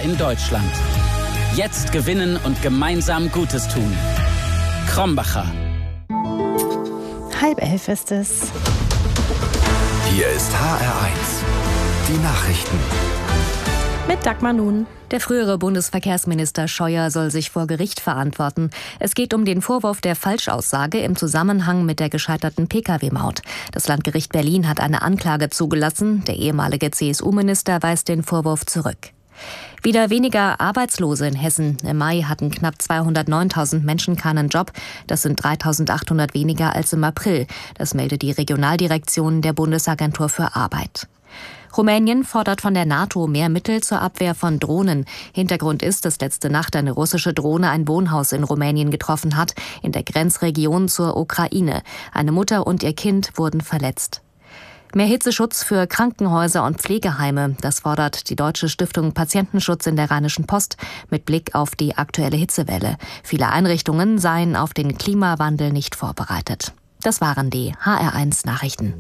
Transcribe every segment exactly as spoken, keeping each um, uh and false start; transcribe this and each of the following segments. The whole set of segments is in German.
in Deutschland. Jetzt gewinnen und gemeinsam Gutes tun. Krombacher. Halb elf ist es. Hier ist H R eins. Die Nachrichten. Mit Dagmar Nun. Der frühere Bundesverkehrsminister Scheuer soll sich vor Gericht verantworten. Es geht um den Vorwurf der Falschaussage im Zusammenhang mit der gescheiterten Pkw Maut. Das Landgericht Berlin hat eine Anklage zugelassen. Der ehemalige C S U-Minister weist den Vorwurf zurück. Wieder weniger Arbeitslose in Hessen. Im Mai hatten knapp zweihundertneuntausend Menschen keinen Job. Das sind dreitausendachthundert weniger als im April. Das meldet die Regionaldirektion der Bundesagentur für Arbeit. Rumänien fordert von der NATO mehr Mittel zur Abwehr von Drohnen. Hintergrund ist, dass letzte Nacht eine russische Drohne ein Wohnhaus in Rumänien getroffen hat, in der Grenzregion zur Ukraine. Eine Mutter und ihr Kind wurden verletzt. Mehr Hitzeschutz für Krankenhäuser und Pflegeheime, das fordert die Deutsche Stiftung Patientenschutz in der Rheinischen Post mit Blick auf die aktuelle Hitzewelle. Viele Einrichtungen seien auf den Klimawandel nicht vorbereitet. Das waren die H R eins Nachrichten.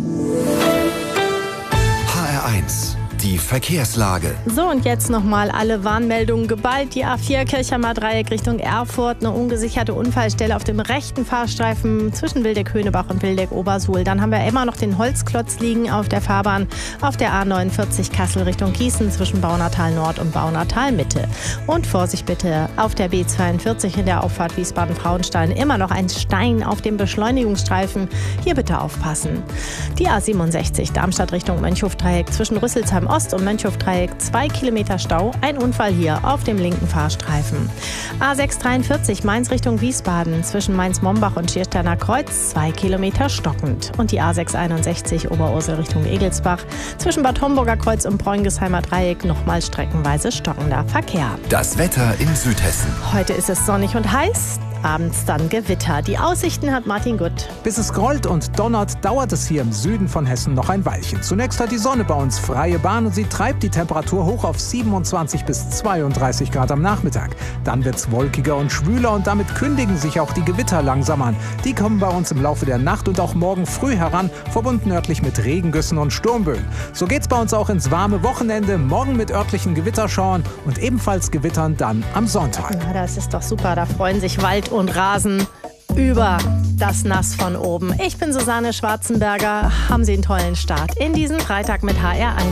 H R eins. Die Verkehrslage. So, und jetzt nochmal alle Warnmeldungen geballt. Die A vier Kirchheimer Dreieck Richtung Erfurt. Eine ungesicherte Unfallstelle auf dem rechten Fahrstreifen zwischen Wildeck-Höhnebach und Wildeck-Obersuhl. Dann haben wir immer noch den Holzklotz liegen auf der Fahrbahn auf der A neunundvierzig Kassel Richtung Gießen zwischen Baunatal Nord und Baunatal Mitte. Und Vorsicht bitte auf der B zweiundvierzig in der Auffahrt Wiesbaden-Frauenstein. Immer noch ein Stein auf dem Beschleunigungsstreifen. Hier bitte aufpassen. Die A siebenundsechzig Darmstadt Richtung Mönchhof-Dreieck zwischen Rüsselsheim Ost und Mönchhof-Dreieck, zwei Kilometer Stau, ein Unfall hier auf dem linken Fahrstreifen. A sechshundertdreiundvierzig Mainz Richtung Wiesbaden, zwischen Mainz-Mombach und Schiersteiner Kreuz, zwei Kilometer stockend. Und die A sechshunderteinundsechzig Oberursel Richtung Egelsbach, zwischen Bad Homburger Kreuz und Bräungesheimer Dreieck, nochmal streckenweise stockender Verkehr. Das Wetter in Südhessen. Heute ist es sonnig und heiß. Abends dann Gewitter. Die Aussichten hat Martin Gutt. Bis es grollt und donnert, dauert es hier im Süden von Hessen noch ein Weilchen. Zunächst hat die Sonne bei uns freie Bahn und sie treibt die Temperatur hoch auf siebenundzwanzig bis zweiunddreißig Grad am Nachmittag. Dann wird es wolkiger und schwüler und damit kündigen sich auch die Gewitter langsam an. Die kommen bei uns im Laufe der Nacht und auch morgen früh heran, verbunden örtlich mit Regengüssen und Sturmböen. So geht's bei uns auch ins warme Wochenende, morgen mit örtlichen Gewitterschauern und ebenfalls Gewittern dann am Sonntag. Na, das ist doch super, da freuen sich Wald und Rasen über das Nass von oben. Ich bin Susanne Schwarzenberger. Haben Sie einen tollen Start in diesen Freitag mit H R eins.